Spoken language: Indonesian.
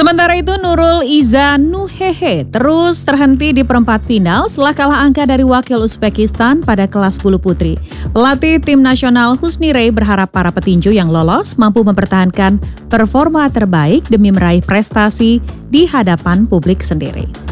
Sementara itu Nurul Iza Nuhehe terus terhenti di perempat final setelah kalah angka dari wakil Uzbekistan pada kelas bulu putri. Pelatih tim nasional Husni Rey berharap para petinju yang lolos mampu mempertahankan performa terbaik demi meraih prestasi di hadapan publik sendiri.